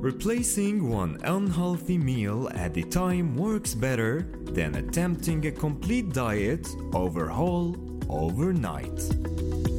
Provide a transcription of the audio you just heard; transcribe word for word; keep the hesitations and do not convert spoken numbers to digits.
Replacing one unhealthy meal at a time works better than attempting a complete diet overhaul overnight.